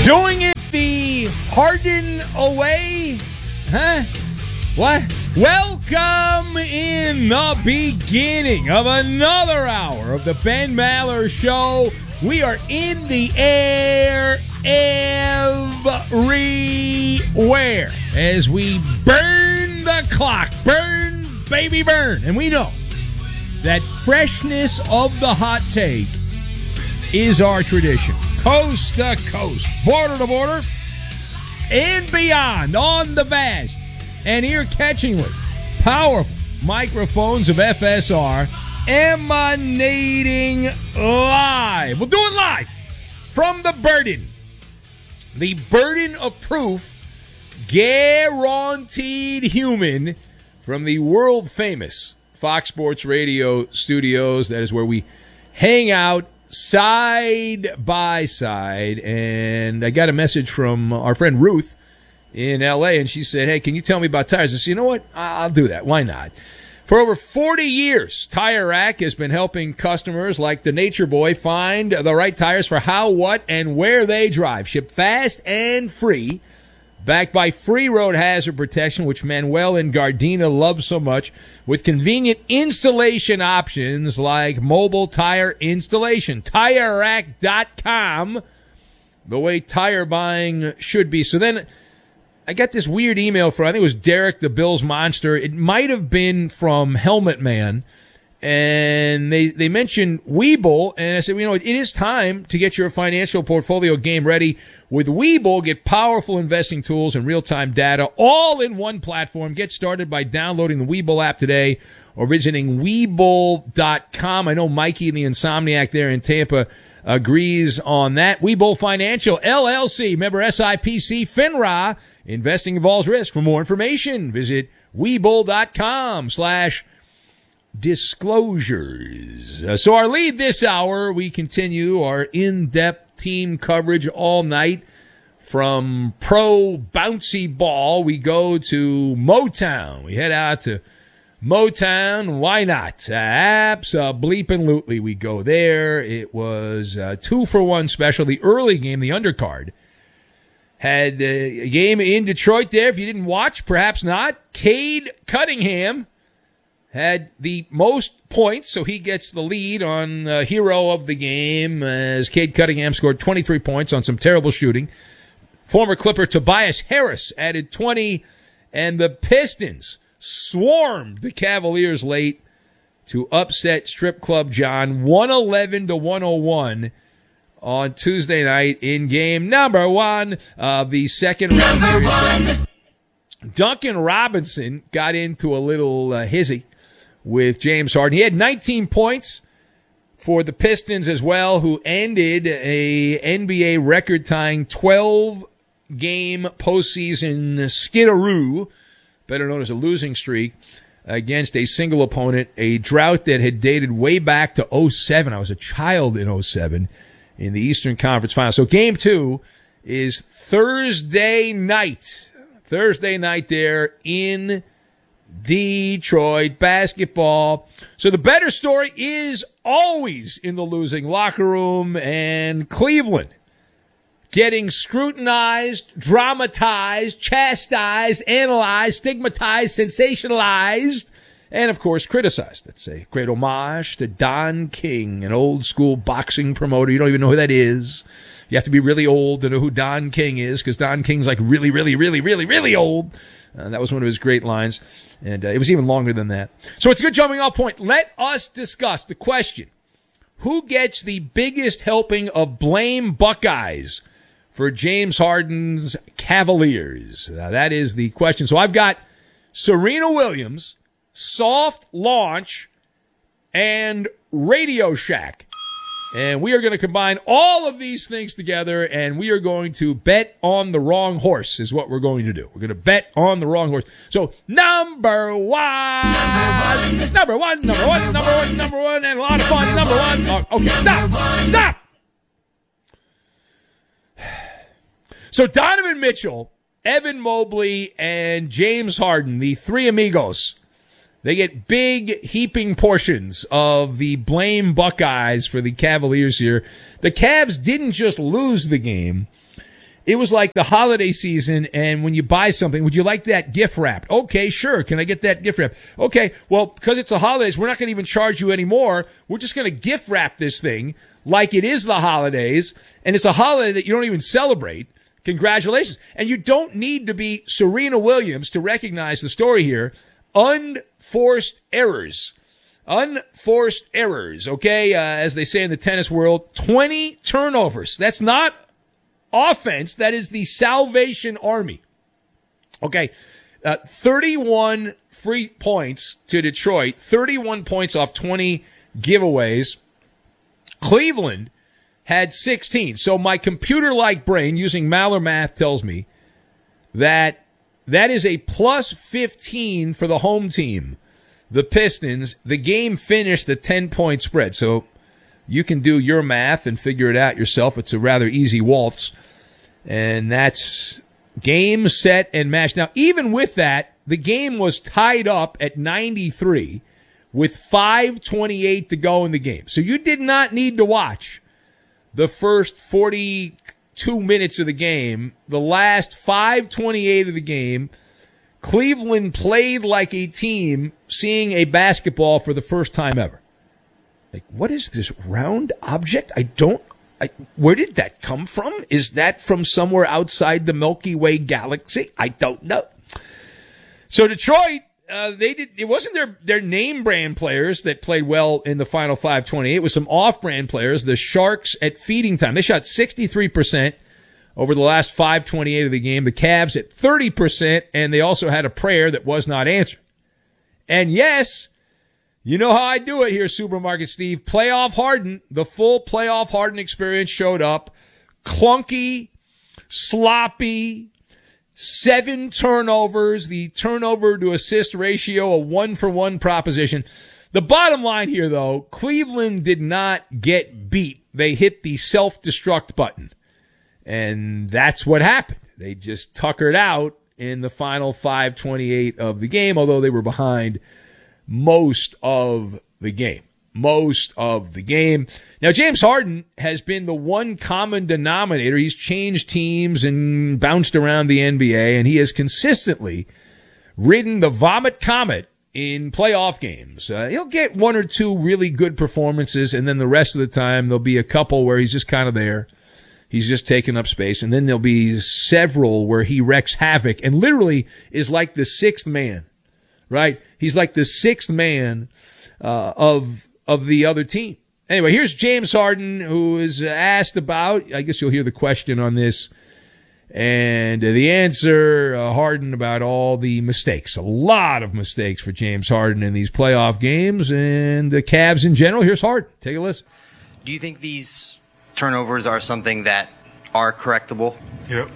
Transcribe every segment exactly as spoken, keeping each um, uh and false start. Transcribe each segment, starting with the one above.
Doing it the Harden away? Huh? What? Welcome in the beginning of another hour of the Ben Maller Show. We are in the air everywhere as we burn the clock. Burn, baby, burn. And we know that freshness of the hot take is our tradition. Coast to coast, border to border, and beyond on the vast and ear-catchingly powerful microphones of F S R, emanating live. We'll do it live from the burden. The burden of proof, guaranteed human, from the world-famous Fox Sports Radio studios. That is where we hang out side by side. And I got a message from our friend Ruth in L A, and she said, hey, can you tell me about tires? I said, you know what? I'll do that. Why not? For over forty years, Tire Rack has been helping customers like the Nature Boy find the right tires for how, what, and where they drive. Shipped fast and free. Backed by free road hazard protection, which Manuel and Gardena love so much, with convenient installation options like mobile tire installation. Tire Rack dot com, the way tire buying should be. So then I got this weird email from, I think it was Derek the Bills Monster. It might have been from Helmet Man. And they, they mentioned Webull, and I said, well, you know, it is time to get your financial portfolio game ready. With Webull, get powerful investing tools and real-time data all in one platform. Get started by downloading the Webull app today or visiting Webull dot com. I know Mikey, the Insomniac there in Tampa, agrees on that. Webull Financial, L L C, member S I P C, FINRA. Investing involves risk. For more information, visit Webull dot com slash disclosures. Uh, so our lead this hour, we continue our in-depth team coverage all night. From pro bouncy ball, we go to Motown. We head out to Motown. Why not? Uh, Abso-bleepin-lutely we go there. It was a two-for-one special. The early game, the undercard, had a game in Detroit there. If you didn't watch, perhaps not. Cade Cunningham had the most points, so he gets the lead on uh, hero of the game, as Cade Cunningham scored twenty-three points on some terrible shooting. Former Clipper Tobias Harris added twenty, and the Pistons swarmed the Cavaliers late to upset Strip Club John one eleven to one oh one on Tuesday night in game number one of the second round series. One. Duncan Robinson got into a little uh, hizzy with James Harden. He had nineteen points for the Pistons as well, who ended a N B A record-tying twelve-game postseason skiddaroo, better known as a losing streak, against a single opponent, a drought that had dated way back to oh seven. I was a child in oh seven in the Eastern Conference Finals. So game two is Thursday night. Thursday night there in Detroit basketball. So the better story is always in the losing locker room, and Cleveland getting scrutinized, dramatized, chastised, analyzed, stigmatized, sensationalized, and of course criticized. That's a great homage to Don King, an old school boxing promoter. You don't even know who that is. You have to be really old to know who Don King is, because Don King's like really, really, really, really, really old. Uh, that was one of his great lines, and uh, it was even longer than that. So it's a good jumping off point. Let us discuss the question: who gets the biggest helping of blame Buckeyes for James Harden's Cavaliers? Uh, that is the question. So I've got Serena Williams, Soft Launch, and Radio Shack. And we are going to combine all of these things together, and we are going to bet on the wrong horse is what we're going to do. We're going to bet on the wrong horse. So, number one. Number one. Number one, number one, number one, number one, and a lot of fun. Number one. Oh, okay, stop. Stop. So, Donovan Mitchell, Evan Mobley, and James Harden, the three amigos, they get big heaping portions of the blame Buckeyes for the Cavaliers here. The Cavs didn't just lose the game. It was like the holiday season, and when you buy something, would you like that gift wrapped? Okay, sure. Can I get that gift wrapped? Okay, well, because it's the holidays, we're not going to even charge you anymore. We're just going to gift wrap this thing like it is the holidays, and it's a holiday that you don't even celebrate. Congratulations. And you don't need to be Serena Williams to recognize the story here. Unforced errors. Unforced errors, okay? Uh, as they say in the tennis world, twenty turnovers. That's not offense. That is the Salvation Army. Okay, uh, thirty-one free points to Detroit, thirty-one points off twenty giveaways. Cleveland had sixteen. So my computer-like brain, using Maller math, tells me that that is a plus fifteen for the home team, the Pistons. The game finished a ten-point spread. So you can do your math and figure it out yourself. It's a rather easy waltz. And that's game, set, and match. Now, even with that, the game was tied up at ninety-three with five twenty-eight to go in the game. So you did not need to watch the first forty-two minutes of the game. The last five twenty-eight of the game, Cleveland played like a team seeing a basketball for the first time ever. Like, what is this round object? I don't, I, where did that come from? Is that from somewhere outside the Milky Way galaxy? I don't know. So Detroit, uh, they did, it wasn't their, their name brand players that played well in the final five twenty-eight. It was some off brand players. The Sharks at feeding time, they shot sixty-three percent over the last five twenty-eight of the game. The Cavs at thirty percent, and they also had a prayer that was not answered. And yes, you know how I do it here, Supermarket Steve. Playoff Harden, the full playoff Harden experience showed up. Clunky, sloppy, seven turnovers, the turnover to assist ratio, a one-for-one proposition. The bottom line here, though, Cleveland did not get beat. They hit the self-destruct button. And that's what happened. They just tuckered out in the final five twenty-eight of the game, although they were behind most of the game. Most of the game. Now, James Harden has been the one common denominator. He's changed teams and bounced around the N B A, and he has consistently ridden the vomit comet in playoff games. Uh, he'll get one or two really good performances, and then the rest of the time there'll be a couple where he's just kind of there. He's just taking up space, and then there'll be several where he wreaks havoc and literally is like the sixth man. Right? He's like the sixth man uh, of of the other team. Anyway, here's James Harden, who is asked about, I guess you'll hear the question on this, and the answer, uh, Harden, about all the mistakes. A lot of mistakes for James Harden in these playoff games, and the Cavs in general. Here's Harden. Take a listen. Do you think these turnovers are something that are correctable? Yep.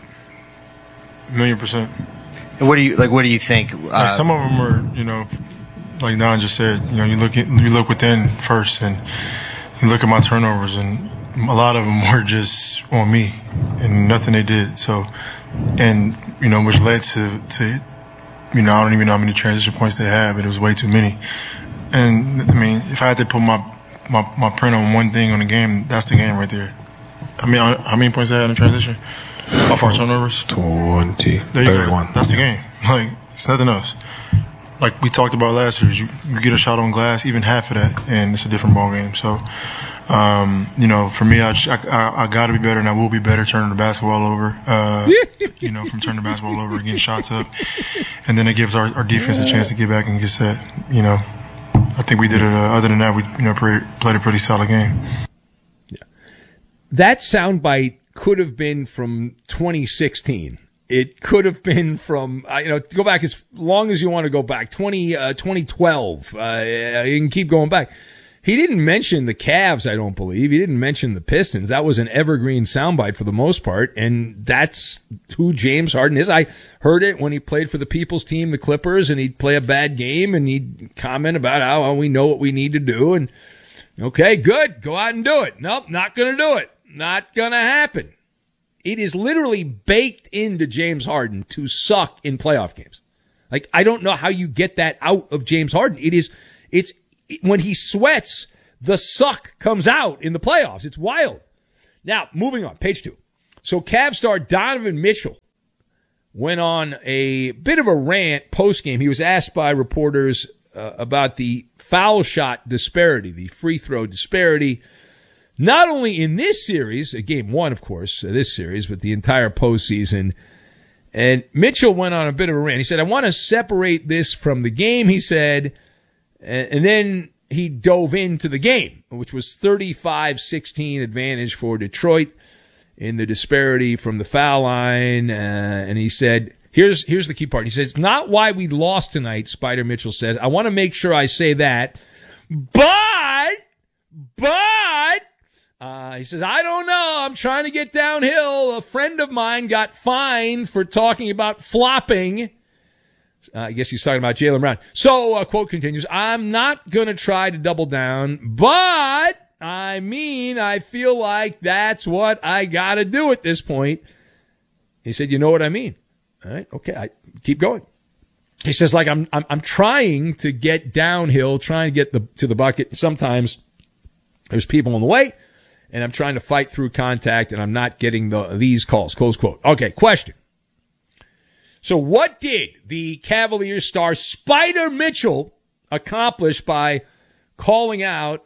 A million percent. What do you like? What do you think? Uh, like some of them are, you know, like Don just said. You know, you look at you look within first, and you look at my turnovers, and a lot of them were just on me, and nothing they did. So, and you know, which led to to, you know, I don't even know how many transition points they had, but it was way too many. And I mean, if I had to put my my, my print on one thing on the game, that's the game right there. I mean, how many points they had in transition? Off our turnovers? twenty, thirty-one. Go. That's the game. Like, it's nothing else. Like we talked about last year, you, you get a shot on glass, even half of that, and it's a different ball game. So, um, you know, for me, I, I, I got to be better, and I will be better turning the basketball over, uh, you know, from turning the basketball over and getting shots up. And then it gives our, our defense a chance to get back and get set. You know, I think we did it. Uh, other than that, we you know pre- played a pretty solid game. Yeah. That soundbite could have been from twenty sixteen. It could have been from, uh, you know, go back as long as you want to go back. twenty, uh, twenty twelve. Uh, you can keep going back. He didn't mention the Cavs, I don't believe. He didn't mention the Pistons. That was an evergreen soundbite for the most part, and that's who James Harden is. I heard it when he played for the People's Team, the Clippers, and he'd play a bad game, and he'd comment about how well, we know what we need to do, and okay, good, go out and do it. Nope, not going to do it. Not going to happen. It is literally baked into James Harden to suck in playoff games. Like, I don't know how you get that out of James Harden. It is, it's, when he sweats, the suck comes out in the playoffs. It's wild. Now, moving on, page two. So Cavs star Donovan Mitchell went on a bit of a rant post-game. He was asked by reporters uh, about the foul shot disparity, the free throw disparity, not only in this series, uh, game one, of course, uh, this series, but the entire postseason. And Mitchell went on a bit of a rant. He said, I want to separate this from the game, he said, and, and then he dove into the game, which was thirty-five sixteen advantage for Detroit in the disparity from the foul line. Uh, and he said, here's here's the key part. He says, it's not why we lost tonight, Spider Mitchell says. I want to make sure I say that. But, but, uh, he says, I don't know. I'm trying to get downhill. A friend of mine got fined for talking about flopping. Uh, I guess he's talking about Jaylen Brown. So, uh, quote continues, I'm not going to try to double down, but I mean, I feel like that's what I got to do at this point. He said, you know what I mean? All right. Okay. I keep going. He says, like, I'm, I'm, I'm trying to get downhill, trying to get the, to the bucket. Sometimes there's people in the way and I'm trying to fight through contact and I'm not getting the, these calls, close quote. Okay. Question. So what did the Cavaliers star Spider Mitchell accomplish by calling out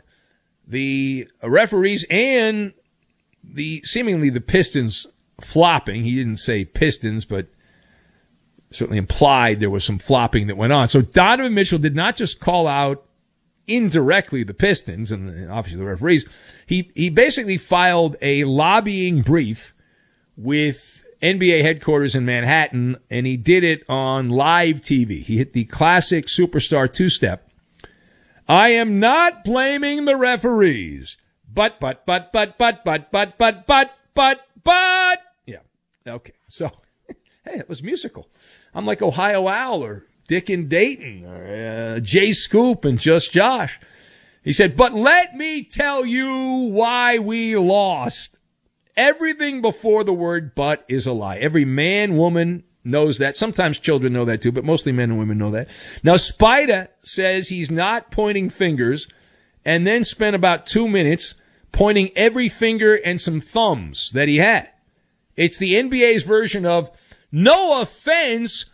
the referees and the seemingly the Pistons flopping? He didn't say Pistons, but certainly implied there was some flopping that went on. So Donovan Mitchell did not just call out indirectly the Pistons and obviously the referees. He he basically filed a lobbying brief with N B A headquarters in Manhattan, and he did it on live T V. He hit the classic superstar two-step. I am not blaming the referees, but, but, but, but, but, but, but, but, but, but, but. Yeah. Okay. So, hey, it was musical. I'm like Ohio Al or Dick and Dayton or uh, Jay Scoop and Just Josh. He said, but let me tell you why we lost. Everything before the word but is a lie. Every man, woman knows that. Sometimes children know that too, but mostly men and women know that. Now, Spida says he's not pointing fingers and then spent about two minutes pointing every finger and some thumbs that he had. It's the N B A's version of no offense,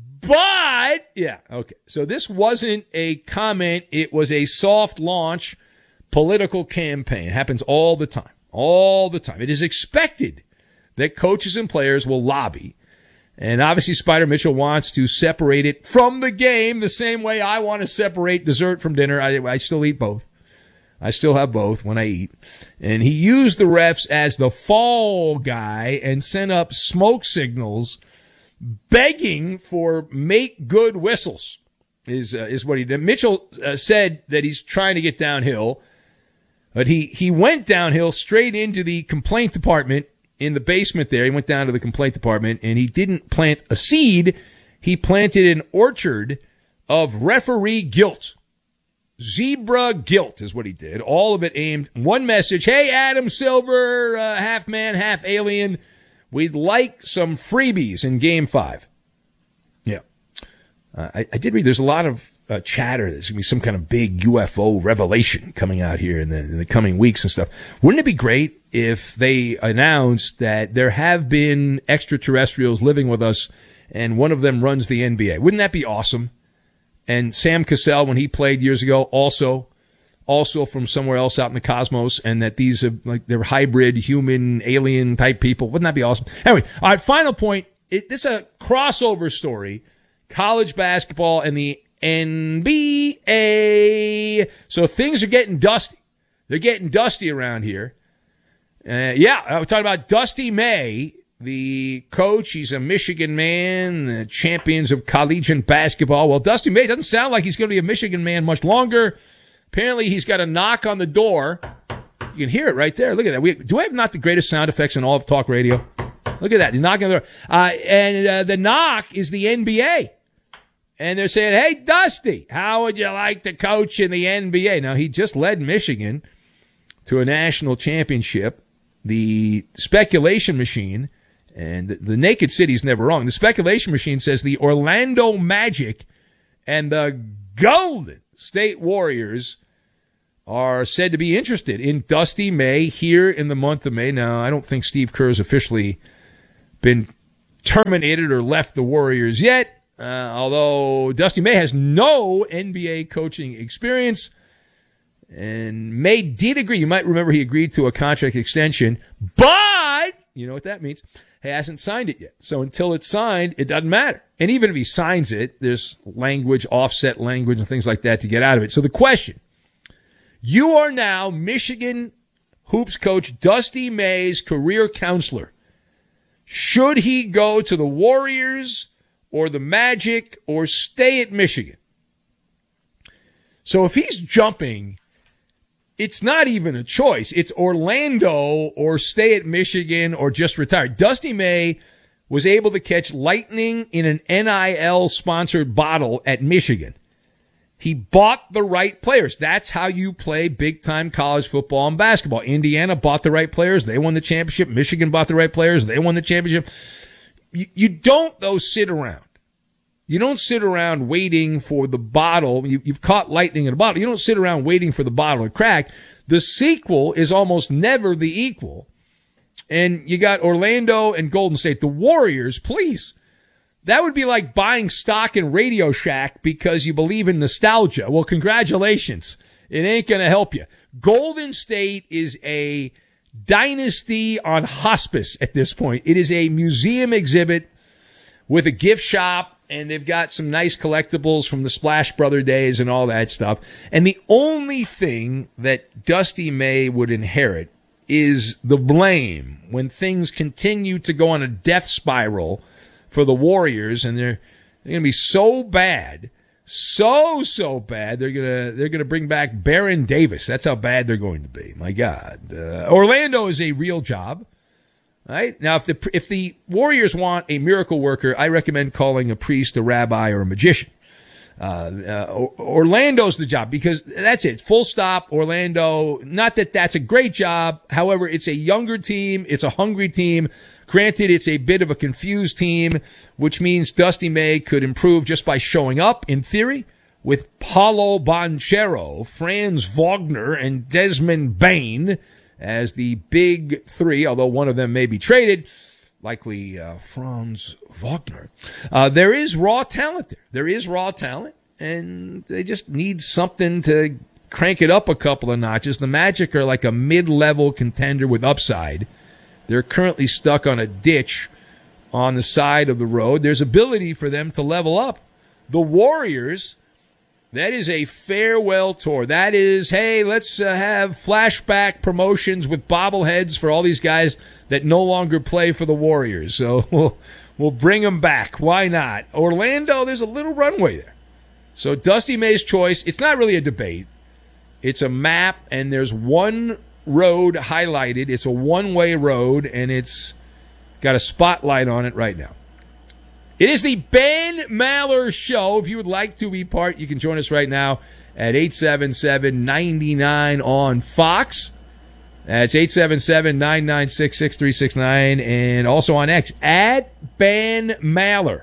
but yeah. Okay. So this wasn't a comment. It was a soft launch political campaign. It happens all the time. All the time. It is expected that coaches and players will lobby. And obviously Spider Mitchell wants to separate it from the game the same way I want to separate dessert from dinner. I, I still eat both. I still have both when I eat. And he used the refs as the fall guy and sent up smoke signals begging for make good whistles is, uh, is what he did. Mitchell uh, said that he's trying to get downhill. But he, he went downhill straight into the complaint department in the basement there. He went down to the complaint department and he didn't plant a seed. He planted an orchard of referee guilt. Zebra guilt is what he did. All of it aimed one message. Hey, Adam Silver, uh, half man, half alien. We'd like some freebies in game five. Yeah. Uh, I, I did read there's a lot of uh, chatter. There's going to be some kind of big U F O revelation coming out here in the, in the coming weeks and stuff. Wouldn't it be great if they announced that there have been extraterrestrials living with us and one of them runs the N B A? Wouldn't that be awesome? And Sam Cassell, when he played years ago, also, also from somewhere else out in the cosmos, and that these are like they're hybrid human alien type people. Wouldn't that be awesome? Anyway, all right, final point. It, this is a crossover story. College basketball and the N B A. So things are getting dusty. They're getting dusty around here. Uh, yeah, I'm talking about Dusty May, the coach. He's a Michigan man, the champions of collegiate basketball. Well, Dusty May doesn't sound like he's going to be a Michigan man much longer. Apparently, he's got a knock on the door. You can hear it right there. Look at that. We, do I have not the greatest sound effects in all of talk radio? Look at that. The knock on the door. Uh, and uh, the knock is the N B A. And they're saying, hey, Dusty, how would you like to coach in the N B A? Now, he just led Michigan to a national championship. The speculation machine, and the, the Naked City's never wrong, the speculation machine says the Orlando Magic and the Golden State Warriors are said to be interested in Dusty May here in the month of May. Now, I don't think Steve Kerr has officially been terminated or left the Warriors yet, uh, although Dusty May has no N B A coaching experience. And May did agree. You might remember he agreed to a contract extension, but you know what that means. He hasn't signed it yet. So until it's signed, it doesn't matter. And even if he signs it, there's language, offset language, and things like that to get out of it. So the question, you are now Michigan hoops coach Dusty May's career counselor. Should he go to the Warriors or the Magic or stay at Michigan? So if he's jumping, it's not even a choice. It's Orlando or stay at Michigan or just retire. Dusty May was able to catch lightning in an N I L-sponsored bottle at Michigan. He bought the right players. That's how you play big-time college football and basketball. Indiana bought the right players. They won the championship. Michigan bought the right players. They won the championship. You, you don't, though, sit around. You don't sit around waiting for the bottle. You, you've caught lightning in a bottle. You don't sit around waiting for the bottle to crack. The sequel is almost never the equal. And you got Orlando and Golden State. The Warriors, please. That would be like buying stock in Radio Shack because you believe in nostalgia. Well, congratulations. It ain't going to help you. Golden State is a dynasty on hospice at this point. It is a museum exhibit with a gift shop, and they've got some nice collectibles from the Splash Brother days and all that stuff. And the only thing that Dusty May would inherit is the blame when things continue to go on a death spiral for the Warriors, and they're they're going to be so bad, so so bad. They're gonna they're gonna bring back Baron Davis. That's how bad they're going to be. My God, uh, Orlando is a real job, right? Now, if the if the Warriors want a miracle worker, I recommend calling a priest, a rabbi, or a magician. Uh, uh, Orlando's the job because that's it. Full stop. Orlando. Not that that's a great job. However, it's a younger team. It's a hungry team. Granted, it's a bit of a confused team, which means Dusty May could improve just by showing up, in theory, with Paulo Banchero, Franz Wagner, and Desmond Bain as the big three, although one of them may be traded, likely uh, Franz Wagner. Uh, there is raw talent there. There is raw talent, and they just need something to crank it up a couple of notches. The Magic are like a mid-level contender with upside. They're currently stuck on a ditch on the side of the road. There's ability for them to level up. The Warriors, that is a farewell tour. That is, hey, let's uh, have flashback promotions with bobbleheads for all these guys that no longer play for the Warriors. So we'll, we'll bring them back. Why not? Orlando, there's a little runway there. So Dusty May's choice, it's not really a debate. It's a map, and there's one road highlighted. It's a one-way road, and it's got a spotlight on it right now. It is the Ben Maller Show. If you would like to be part, you can join us right now at eight seven seven, nine nine on Fox. That's eight seven seven, nine nine six, six three six nine, and also on X, at Ben Maller.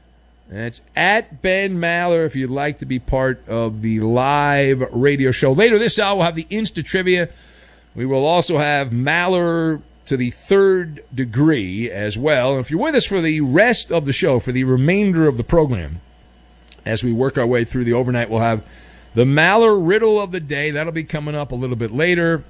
That's at Ben Maller if you'd like to be part of the live radio show. Later this hour, we'll have the Insta Trivia. We will also have Maller to the third degree as well. And if you're with us for the rest of the show, for the remainder of the program, as we work our way through the overnight, we'll have the Maller Riddle of the Day. That'll be coming up a little bit later.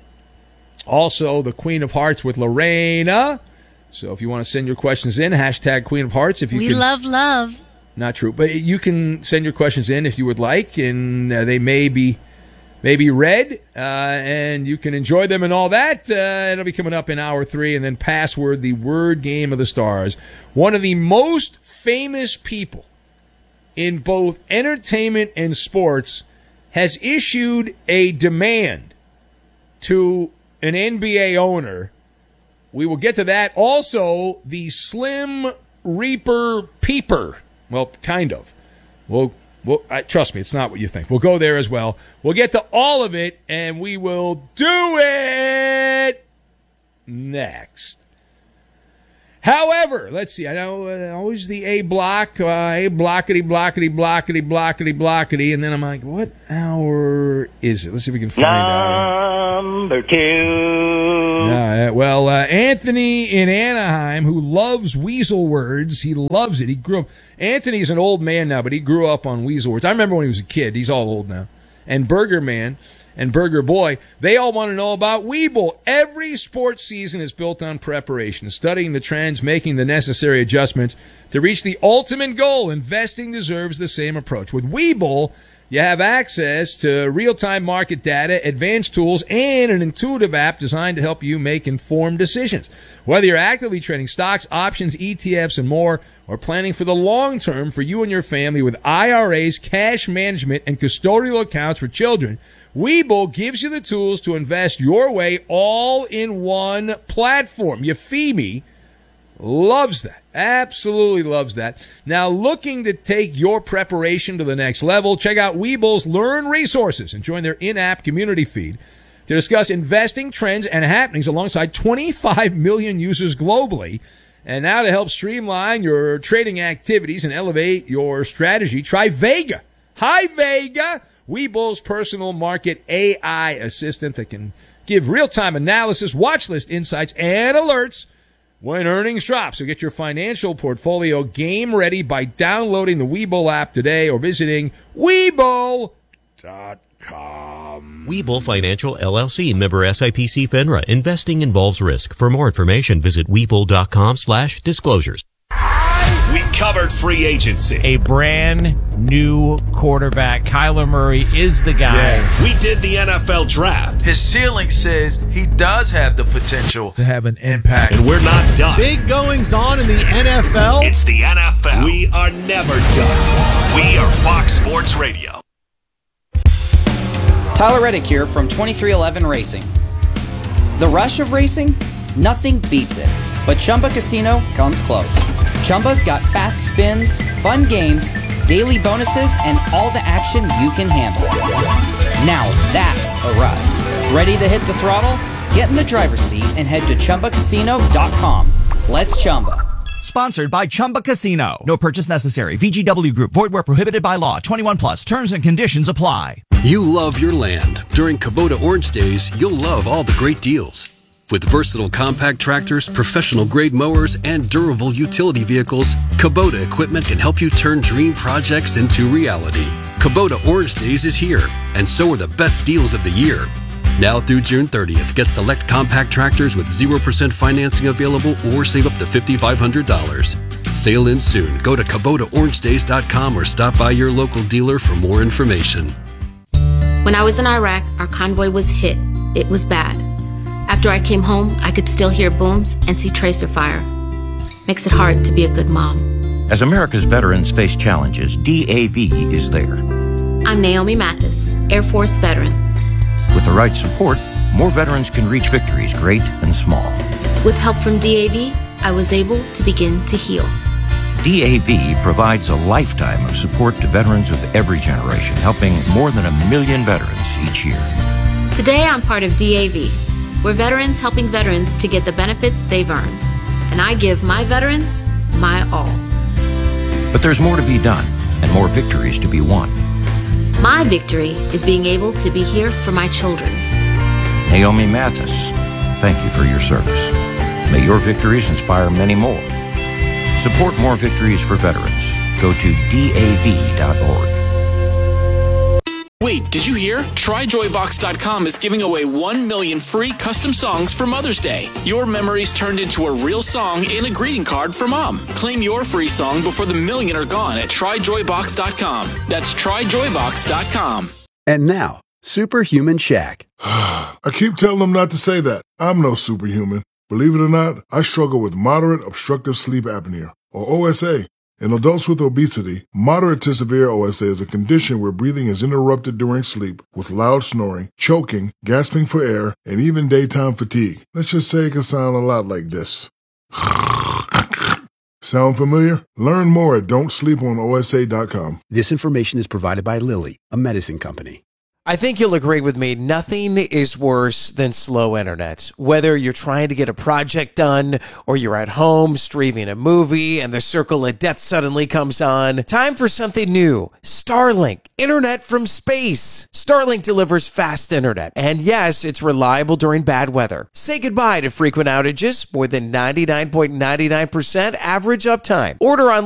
Also, the Queen of Hearts with Lorena. So if you want to send your questions in, hashtag Queen of Hearts. If you we can, love love. Not true, but you can send your questions in if you would like, and uh, they may be may be read, uh, and you can enjoy them and all that. Uh, it'll be coming up in hour three, and then Password, the word game of the stars. One of the most famous people in both entertainment and sports has issued a demand to an N B A owner. We will get to that. Also, the Slim Reaper Peeper. Well, kind of. We'll Well, I, trust me, it's not what you think. We'll go there as well. We'll get to all of it, and we will do it next. However, let's see. I know uh, always the A block, uh, A blockety, blockety, blockety, blockety, blockety, and then I'm like, what hour is it? Let's see if we can find out. Number two. Uh, well, uh, Anthony in Anaheim, who loves Weasel Words, he loves it. He grew up. Anthony's an old man now, but he grew up on Weasel Words. I remember when he was a kid. He's all old now. And Burger Man and Burger Boy, they all want to know about Webull. Every sports season is built on preparation, studying the trends, making the necessary adjustments to reach the ultimate goal. Investing deserves the same approach. With Webull, you have access to real-time market data, advanced tools, and an intuitive app designed to help you make informed decisions. Whether you're actively trading stocks, options, E T Fs, and more, or planning for the long term for you and your family with I R As, cash management, and custodial accounts for children, Webull gives you the tools to invest your way all in one platform. Yafimi loves that. Absolutely loves that. Now, looking to take your preparation to the next level, check out Webull's Learn Resources and join their in-app community feed to discuss investing trends and happenings alongside twenty-five million users globally. And now to help streamline your trading activities and elevate your strategy, try Vega. Hi, Vega. Webull's personal market A I assistant that can give real-time analysis, watch list insights, and alerts when earnings drop. So get your financial portfolio game ready by downloading the Webull app today or visiting Webull dot com. Webull Financial L L C, member S I P C FINRA. Investing involves risk. For more information, visit Webull dot com slash disclosures. We covered free agency. A brand new quarterback. Kyler Murray is the guy. Yeah. We did the N F L draft. His ceiling says he does have the potential to have an impact. And we're not done. Big goings on in the N F L. It's the N F L. We are never done. We are Fox Sports Radio. Tyler Reddick here from twenty-three eleven Racing. The rush of racing? Nothing beats it. But Chumba Casino comes close. Chumba's got fast spins, fun games, daily bonuses, and all the action you can handle. Now that's a ride. Ready to hit the throttle? Get in the driver's seat and head to Chumba Casino dot com. Let's Chumba. Sponsored by Chumba Casino. No purchase necessary. V G W Group. Void where prohibited by law. twenty-one plus. Terms and conditions apply. You love your land. During Kubota Orange Days, you'll love all the great deals. With versatile compact tractors, professional-grade mowers, and durable utility vehicles, Kubota equipment can help you turn dream projects into reality. Kubota Orange Days is here, and so are the best deals of the year. Now through June thirtieth, get select compact tractors with zero percent financing available or save up to five thousand five hundred dollars. Sail in soon. Go to Kubota Orange Days dot com or stop by your local dealer for more information. When I was in Iraq, our convoy was hit. It was bad. After I came home, I could still hear booms and see tracer fire. Makes it hard to be a good mom. As America's veterans face challenges, D A V is there. I'm Naomi Mathis, Air Force veteran. With the right support, more veterans can reach victories, great and small. With help from D A V, I was able to begin to heal. D A V provides a lifetime of support to veterans of every generation, helping more than a million veterans each year. Today, I'm part of D A V. We're veterans helping veterans to get the benefits they've earned. And I give my veterans my all. But there's more to be done and more victories to be won. My victory is being able to be here for my children. Naomi Mathis, thank you for your service. May your victories inspire many more. Support more victories for veterans. Go to D A V dot org. Wait, did you hear? Try Joy Box dot com is giving away one million free custom songs for Mother's Day. Your memories turned into a real song and a greeting card for Mom. Claim your free song before the million are gone at Try Joy Box dot com. That's Try Joy Box dot com. And now, Superhuman Shaq. I keep telling them not to say that. I'm no superhuman. Believe it or not, I struggle with moderate obstructive sleep apnea, or O S A. In adults with obesity, moderate to severe O S A is a condition where breathing is interrupted during sleep with loud snoring, choking, gasping for air, and even daytime fatigue. Let's just say it can sound a lot like this. Sound familiar? Learn more at don't sleep on O S A dot com. This information is provided by Lilly, a medicine company. I think you'll agree with me. Nothing is worse than slow internet. Whether you're trying to get a project done or you're at home streaming a movie and the circle of death suddenly comes on. Time for something new. Starlink. Internet from space. Starlink delivers fast internet. And yes, it's reliable during bad weather. Say goodbye to frequent outages. More than ninety-nine point nine nine percent average uptime. Order on